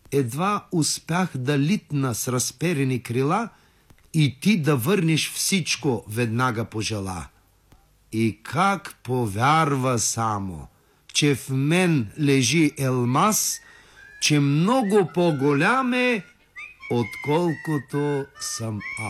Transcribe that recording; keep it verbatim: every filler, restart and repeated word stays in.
едва успях да литна с разперени крила и ти да върнеш всичко, веднага пожела. И как повярва само, че в мен лежи елмаз, че много по-голям е, отколкото съм аз.